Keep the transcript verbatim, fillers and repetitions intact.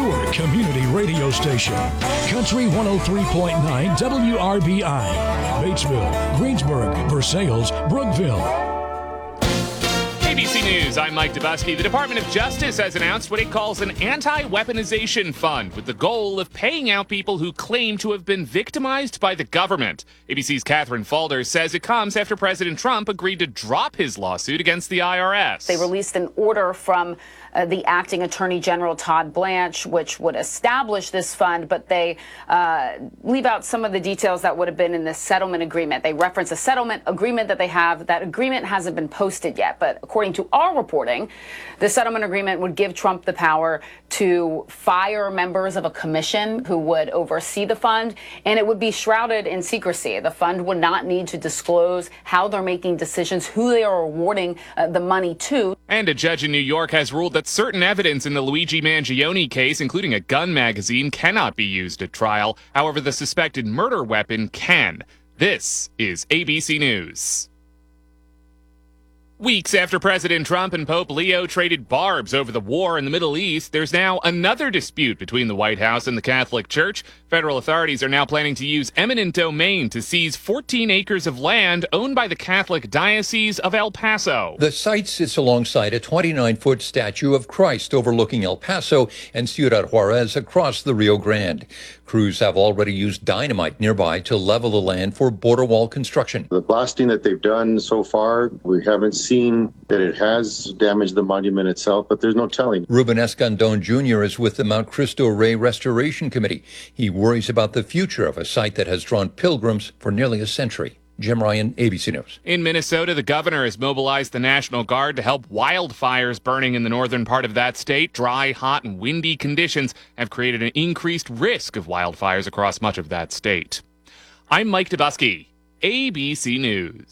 your community radio station. Country one oh three point nine W R B I. Batesville, Greensburg, Versailles, Brookville. A B C News, I'm Mike Dubusky. The Department of Justice has announced what it calls an anti-weaponization fund with the goal of paying out people who claim to have been victimized by the government. A B C's Catherine Falder says it comes after President Trump agreed to drop his lawsuit against the I R S. They released an order from uh, the acting Attorney General Todd Blanche, which would establish this fund, but they uh, leave out some of the details that would have been in the settlement agreement. They reference a settlement agreement that they have. That agreement hasn't been posted yet, but according to our reporting, the settlement agreement would give Trump the power to fire members of a commission who would oversee the fund, and it would be shrouded in secrecy. The fund would not need to disclose how they're making decisions, who they are awarding uh, the money to. And a judge in New York has ruled that certain evidence in the Luigi Mangione case, including a gun magazine, cannot be used at trial. However, the suspected murder weapon can. This is A B C News. Weeks after President Trump and Pope Leo traded barbs over the war in the Middle East, there's now another dispute between the White House and the Catholic Church. Federal authorities are now planning to use eminent domain to seize fourteen acres of land owned by the Catholic Diocese of El Paso. The site sits alongside a twenty-nine foot statue of Christ overlooking El Paso and Ciudad Juarez across the Rio Grande. Crews have already used dynamite nearby to level the land for border wall construction. The blasting that they've done so far, we haven't seen that it has damaged the monument itself, but there's no telling. Ruben Escandon Junior is with the Mount Cristo Rey Restoration Committee. He worries about the future of a site that has drawn pilgrims for nearly a century. Jim Ryan, A B C News. In Minnesota, the governor has mobilized the National Guard to help wildfires burning in the northern part of that state. Dry, hot, and windy conditions have created an increased risk of wildfires across much of that state. I'm Mike Dubusky, A B C News.